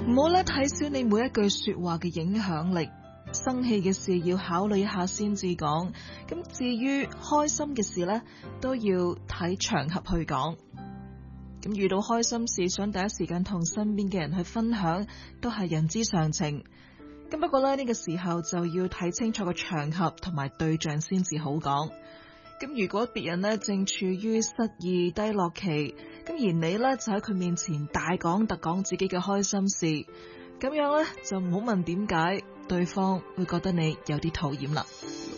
唔好咧睇小你每一句說話嘅影響力，生氣嘅事要考慮一下先至講。咁至於開心嘅事呢，都要睇場合去講。咁遇到開心事，想第一時間同身邊嘅人去分享，都係人之常情。咁不過呢個時候就要睇清楚個場合同埋對象先至好講。咁如果別人呢正處於失意低落期，咁而你呢就喺佢面前大講特講自己嘅開心事，咁樣呢就唔好問點解，對方會覺得你有啲討厭啦。